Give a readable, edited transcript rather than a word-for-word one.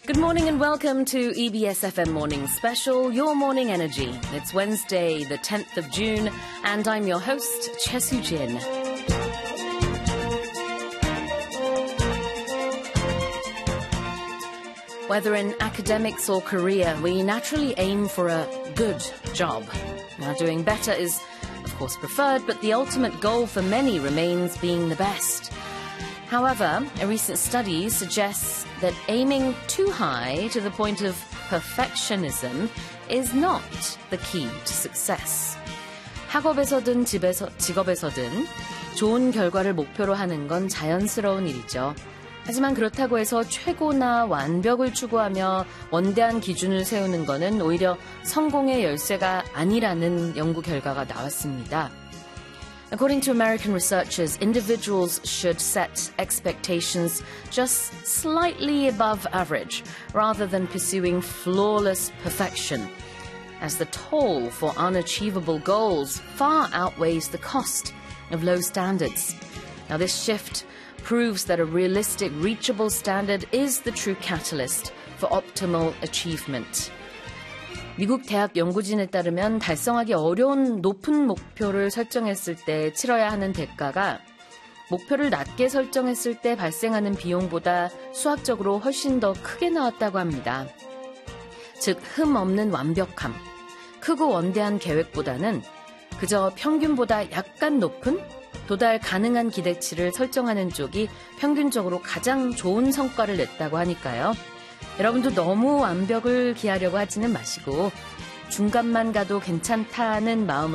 Good morning and welcome to EBS FM Morning Special, Your Morning Energy. It's Wednesday, the 10th of June, and I'm your host, Choi Soo-jin. Whether in academics or career, we naturally aim for a good job. Now, doing better is, of course, preferred, but the ultimate goal for many remains being the best. However, a recent study suggests that aiming too high to the point of perfectionism is not the key to success. 학업에서든 직업에서든 좋은 결과를 목표로 하는 건 자연스러운 일이죠. 하지만 그렇다고 해서 최고나 완벽을 추구하며 원대한 기준을 세우는 것은 오히려 성공의 열쇠가 아니라는 연구 결과가 나왔습니다. According to American researchers, individuals should set expectations just slightly above average rather than pursuing flawless perfection, as the toll for unachievable goals far outweighs the cost of low standards. Now, this shift proves that a realistic, reachable standard is the true catalyst for optimal achievement. 미국 대학 연구진에 따르면 달성하기 어려운 높은 목표를 설정했을 때 치러야 하는 대가가 목표를 낮게 설정했을 때 발생하는 비용보다 수학적으로 훨씬 더 크게 나왔다고 합니다. 즉, 흠 없는 완벽함, 크고 원대한 계획보다는 그저 평균보다 약간 높은 도달 가능한 기대치를 설정하는 쪽이 평균적으로 가장 좋은 성과를 냈다고 하니까요. 여러분도 너무 완벽을 기하려고 하지는 마시고 중간만 가도 괜찮다는 마음을